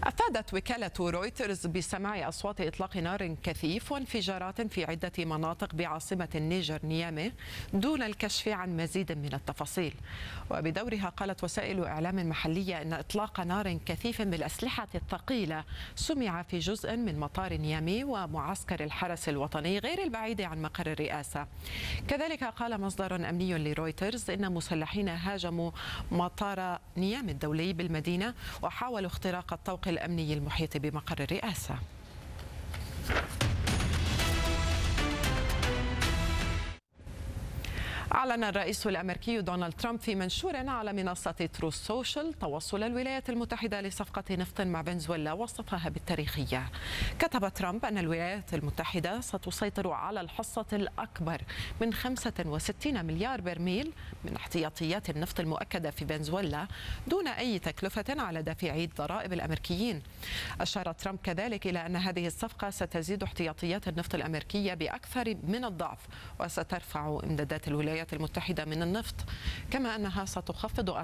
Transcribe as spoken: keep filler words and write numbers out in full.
أفادت وكالة رويترز بسماع أصوات إطلاق نار كثيف وانفجارات في عدة مناطق بعاصمة النيجر نيامي دون الكشف عن مزيد من التفاصيل. وبدورها قالت وسائل إعلام محلية أن إطلاق نار كثيف بالأسلحة الثقيلة سمع في جزء من مطار نيامي ومعسكر الحرس الوطني غير البعيد عن مقر الرئاسة. كذلك قال مصدر أمني لرويترز إن مسلحين هاجموا مطار نيامي الدولي بالمدينة وحاولوا اختراق الطوق الأمني المحيط بمقر الرئاسة. أعلن الرئيس الأمريكي دونالد ترامب في منشور على منصة تروث سوشيال توصل الولايات المتحدة لصفقة نفط مع فنزويلا وصفها بالتاريخية. كتب ترامب أن الولايات المتحدة ستسيطر على الحصة الأكبر من خمسة وستين مليار برميل من احتياطيات النفط المؤكدة في فنزويلا دون أي تكلفة على دافعي الضرائب الأمريكيين. أشار ترامب كذلك إلى أن هذه الصفقة ستزيد احتياطيات النفط الأمريكية بأكثر من الضعف وسترفع إمدادات الولايات المتحدة من النفط، كما أنها ستخفض